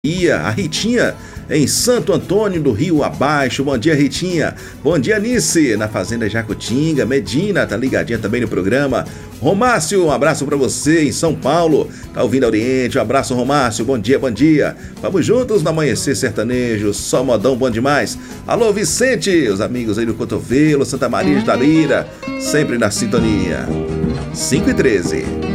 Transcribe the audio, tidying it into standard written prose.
A Ritinha em Santo Antônio do Rio Abaixo. Bom dia, Ritinha. Bom dia, Nice, na Fazenda Jacutinga. Medina tá ligadinha também no programa. Romácio, um abraço pra você em São Paulo. Tá ouvindo a Oriente? Um abraço, Romácio. Bom dia, bom dia. Vamos juntos no Amanhecer Sertanejo. Só modão bom demais. Alô, Vicente, os amigos aí do Cotovelo, Santa Maria de Itabira, sempre na sintonia. 5h13.